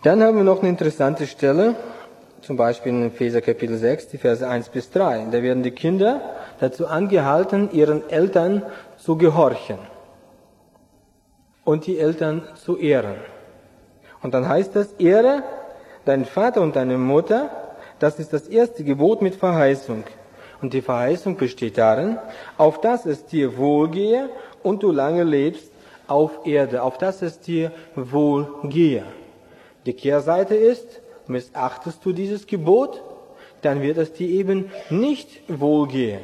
Dann haben wir noch eine interessante Stelle, zum Beispiel in Epheser Kapitel 6, die Verse 1 bis 3. Da werden die Kinder dazu angehalten, ihren Eltern zu gehorchen und die Eltern zu ehren. Und dann heißt das, ehre deinen Vater und deine Mutter, das ist das erste Gebot mit Verheißung. Und die Verheißung besteht darin, auf dass es dir wohlgehe und du lange lebst auf Erde, auf dass es dir wohlgehe. Die Kehrseite ist, missachtest du dieses Gebot, dann wird es dir eben nicht wohlgehen.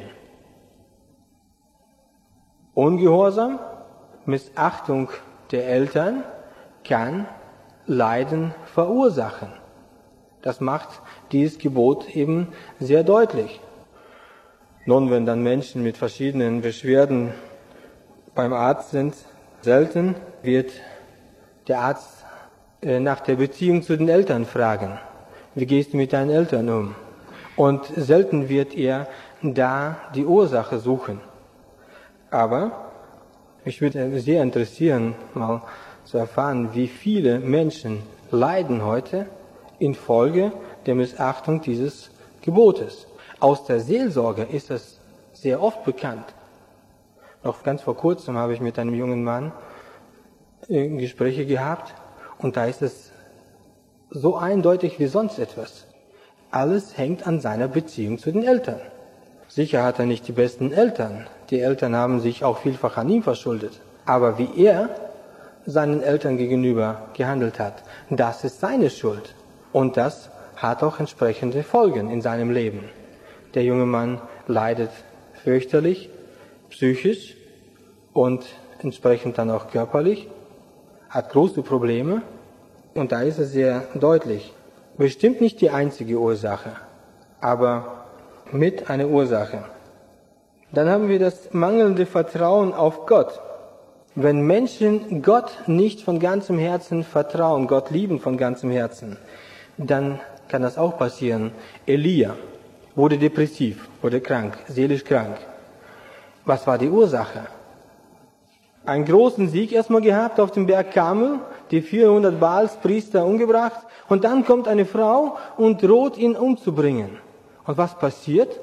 Ungehorsam, Missachtung der Eltern kann Leiden verursachen. Das macht dieses Gebot eben sehr deutlich. Nun, wenn dann Menschen mit verschiedenen Beschwerden beim Arzt sind, selten wird der Arzt nach der Beziehung zu den Eltern fragen. Wie gehst du mit deinen Eltern um? Und selten wird er da die Ursache suchen. Aber mich würde sehr interessieren, mal zu erfahren, wie viele Menschen leiden heute infolge der Missachtung dieses Gebotes. Aus der Seelsorge ist das sehr oft bekannt. Noch ganz vor kurzem habe ich mit einem jungen Mann Gespräche gehabt und da ist es so eindeutig wie sonst etwas. Alles hängt an seiner Beziehung zu den Eltern. Sicher hat er nicht die besten Eltern. Die Eltern haben sich auch vielfach an ihm verschuldet. Aber wie er seinen Eltern gegenüber gehandelt hat, das ist seine Schuld. Und das hat auch entsprechende Folgen in seinem Leben. Der junge Mann leidet fürchterlich, psychisch und entsprechend dann auch körperlich, hat große Probleme und da ist es sehr deutlich. Bestimmt nicht die einzige Ursache, aber mit einer Ursache. Dann haben wir das mangelnde Vertrauen auf Gott. Wenn Menschen Gott nicht von ganzem Herzen vertrauen, Gott lieben von ganzem Herzen, dann kann das auch passieren. Elia wurde depressiv, wurde krank, seelisch krank. Was war die Ursache? Einen großen Sieg erstmal gehabt auf dem Berg Karmel, die 400 Baalspriester umgebracht und dann kommt eine Frau und droht ihn umzubringen. Und was passiert?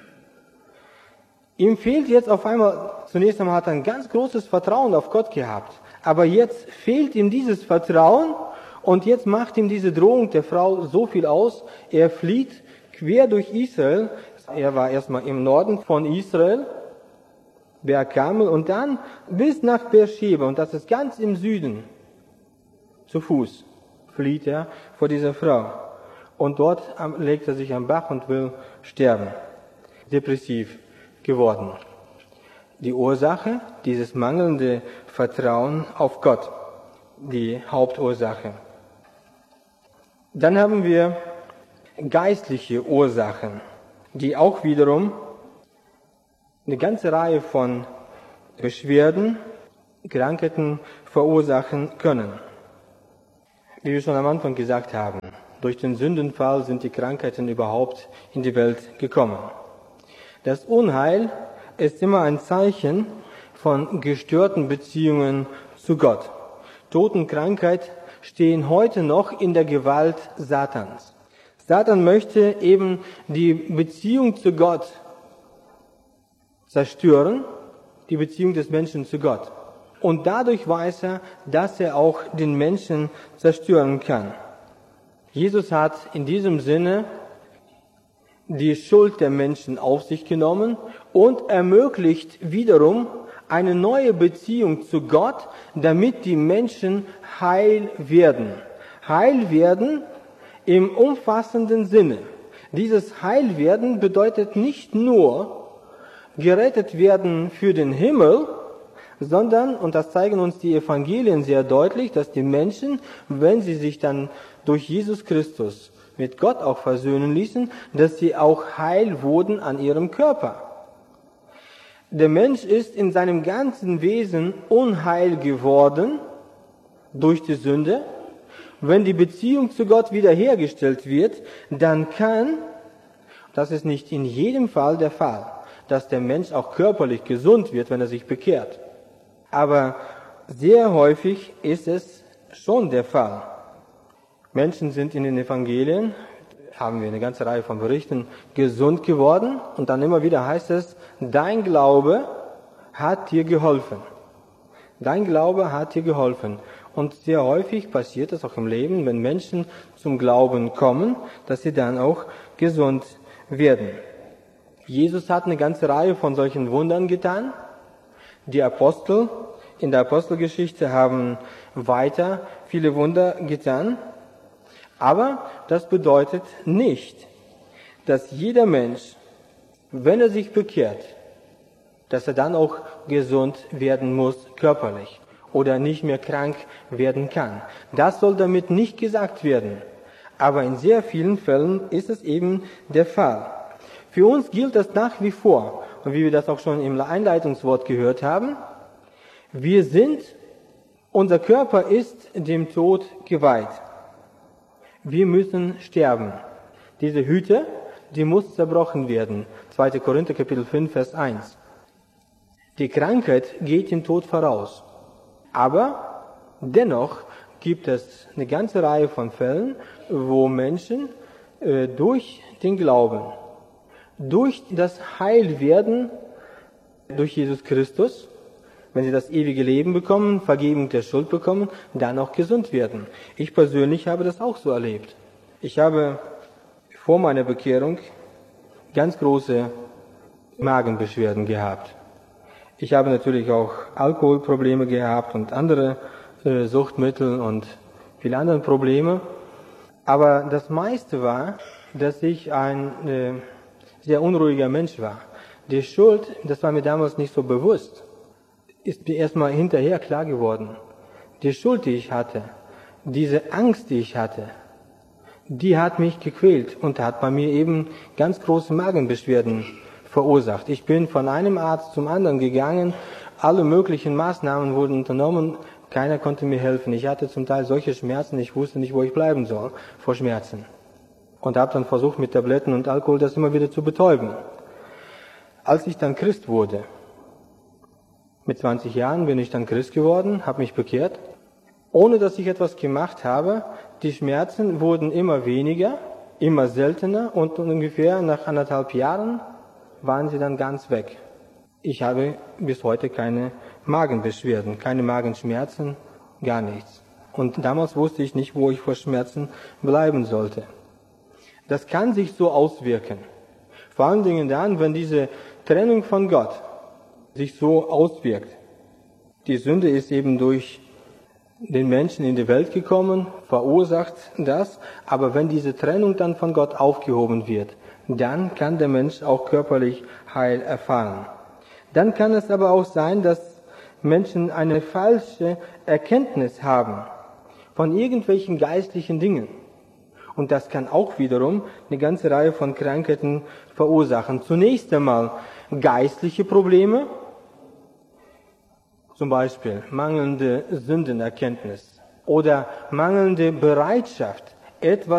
Ihm fehlt jetzt auf einmal, zunächst einmal hat er ein ganz großes Vertrauen auf Gott gehabt, aber jetzt fehlt ihm dieses Vertrauen und jetzt macht ihm diese Drohung der Frau so viel aus, er flieht quer durch Israel, er war erstmal im Norden von Israel, Berg Karmel, und dann bis nach Beersheba, und das ist ganz im Süden, zu Fuß flieht er vor dieser Frau. Und dort legt er sich am Bach und will sterben, depressiv geworden. Die Ursache, dieses mangelnde Vertrauen auf Gott, die Hauptursache. Dann haben wir geistliche Ursachen, die auch wiederum eine ganze Reihe von Beschwerden, Krankheiten verursachen können. Wie wir schon am Anfang gesagt haben, durch den Sündenfall sind die Krankheiten überhaupt in die Welt gekommen. Das Unheil ist immer ein Zeichen von gestörten Beziehungen zu Gott. Tod und Krankheit stehen heute noch in der Gewalt Satans. Satan möchte eben die Beziehung zu Gott zerstören, die Beziehung des Menschen zu Gott. Und dadurch weiß er, dass er auch den Menschen zerstören kann. Jesus hat in diesem Sinne die Schuld der Menschen auf sich genommen und ermöglicht wiederum eine neue Beziehung zu Gott, damit die Menschen heil werden. Heil werden im umfassenden Sinne. Dieses Heilwerden bedeutet nicht nur gerettet werden für den Himmel, sondern, und das zeigen uns die Evangelien sehr deutlich, dass die Menschen, wenn sie sich dann durch Jesus Christus mit Gott auch versöhnen ließen, dass sie auch heil wurden an ihrem Körper. Der Mensch ist in seinem ganzen Wesen unheil geworden durch die Sünde. Wenn die Beziehung zu Gott wiederhergestellt wird, dann kann, das ist nicht in jedem Fall der Fall, dass der Mensch auch körperlich gesund wird, wenn er sich bekehrt. Aber sehr häufig ist es schon der Fall. Menschen sind in den Evangelien, haben wir eine ganze Reihe von Berichten, gesund geworden. Und dann immer wieder heißt es, dein Glaube hat dir geholfen. Dein Glaube hat dir geholfen. Und sehr häufig passiert es auch im Leben, wenn Menschen zum Glauben kommen, dass sie dann auch gesund werden. Jesus hat eine ganze Reihe von solchen Wundern getan. Die Apostel in der Apostelgeschichte haben weiter viele Wunder getan. Aber das bedeutet nicht, dass jeder Mensch, wenn er sich bekehrt, dass er dann auch gesund werden muss körperlich oder nicht mehr krank werden kann. Das soll damit nicht gesagt werden. Aber in sehr vielen Fällen ist es eben der Fall. Für uns gilt das nach wie vor. Und wie wir das auch schon im Einleitungswort gehört haben, unser Körper ist dem Tod geweiht. Wir müssen sterben. Diese Hütte, die muss zerbrochen werden. 2. Korinther Kapitel 5, Vers 1. Die Krankheit geht dem Tod voraus. Aber dennoch gibt es eine ganze Reihe von Fällen, wo Menschen durch den Glauben, durch das Heilwerden durch Jesus Christus, wenn sie das ewige Leben bekommen, Vergebung der Schuld bekommen, dann auch gesund werden. Ich persönlich habe das auch so erlebt. Ich habe vor meiner Bekehrung ganz große Magenbeschwerden gehabt. Ich habe natürlich auch Alkoholprobleme gehabt und andere Suchtmittel und viele andere Probleme. Aber das meiste war, dass ich ein sehr unruhiger Mensch war. Die Schuld, das war mir damals nicht so bewusst, ist mir erstmal hinterher klar geworden. Die Schuld, die ich hatte, diese Angst, die ich hatte, die hat mich gequält und hat bei mir eben ganz große Magenbeschwerden verursacht. Ich bin von einem Arzt zum anderen gegangen, alle möglichen Maßnahmen wurden unternommen, keiner konnte mir helfen. Ich hatte zum Teil solche Schmerzen, ich wusste nicht, wo ich bleiben soll vor Schmerzen. Und habe dann versucht, mit Tabletten und Alkohol das immer wieder zu betäuben. Als ich dann Christ wurde, mit 20 Jahren bin ich dann Christ geworden, habe mich bekehrt. Ohne dass ich etwas gemacht habe, die Schmerzen wurden immer weniger, immer seltener und ungefähr nach 1,5 Jahren waren sie dann ganz weg. Ich habe bis heute keine Magenbeschwerden, keine Magenschmerzen, gar nichts. Und damals wusste ich nicht, wo ich vor Schmerzen bleiben sollte. Das kann sich so auswirken. Vor allen Dingen dann, wenn diese Trennung von Gott sich so auswirkt. Die Sünde ist eben durch den Menschen in die Welt gekommen, verursacht das, aber wenn diese Trennung dann von Gott aufgehoben wird, dann kann der Mensch auch körperlich Heil erfahren. Dann kann es aber auch sein, dass Menschen eine falsche Erkenntnis haben von irgendwelchen geistlichen Dingen. Und das kann auch wiederum eine ganze Reihe von Krankheiten verursachen. Zunächst einmal geistliche Probleme, zum Beispiel mangelnde Sündenerkenntnis oder mangelnde Bereitschaft, etwas